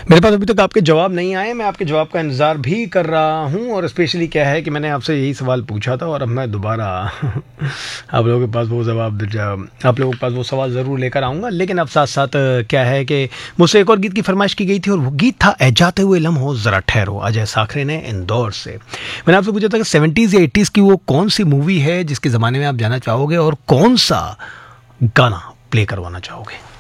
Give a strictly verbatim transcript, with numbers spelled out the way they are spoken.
मेरे पास अभी तक आपके जवाब नहीं आए, मैं आपके जवाब का इंतज़ार भी कर रहा हूँ। और स्पेशली क्या है कि मैंने आपसे यही सवाल पूछा था और अब मैं दोबारा आप लोगों के पास वो जवाब आप लोगों के पास वो सवाल ज़रूर लेकर आऊँगा। लेकिन अब साथ साथ क्या है कि मुझसे एक और गीत की फरमाइश की गई थी और वो गीत था ए जाते हुए लम्हों ज़रा ठहरो, अजय साखरे ने इंदौर से। मैंने आपसे पूछा था कि सेवेंटीज़ या एटीज़ की वो कौन सी मूवी है जिसके ज़माने में आप जाना चाहोगे और कौन सा गाना प्ले करवाना चाहोगे।